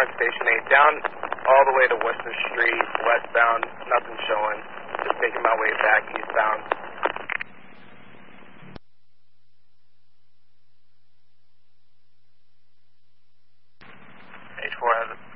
on Station 8, down all the way to Worcester Street, westbound, nothing showing. Just making my way back eastbound. H4 has it.